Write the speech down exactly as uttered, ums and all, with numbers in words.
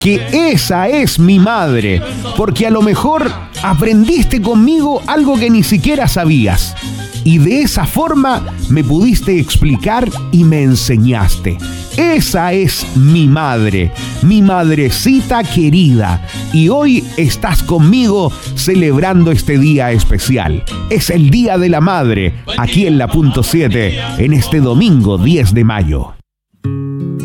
que esa es mi madre, porque a lo mejor aprendiste conmigo algo que ni siquiera sabías. Y de esa forma me pudiste explicar y me enseñaste. Esa es mi madre, mi madrecita querida. Y hoy estás conmigo celebrando este día especial. Es el Día de la Madre, aquí en La Punto siete, en este domingo diez de mayo.